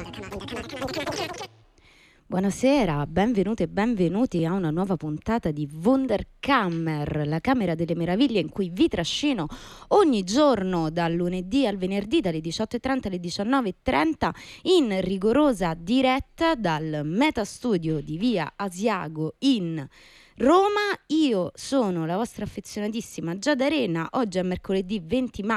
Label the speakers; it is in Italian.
Speaker 1: Buonasera, benvenute e benvenuti a una nuova puntata di Wunderkammer, la Camera delle Meraviglie in cui vi trascino ogni giorno dal lunedì al venerdì dalle 18:30 alle 19:30 in rigorosa diretta dal Metastudio di via Asiago in Roma. Io sono la vostra affezionatissima Giada Arena. Oggi è mercoledì 20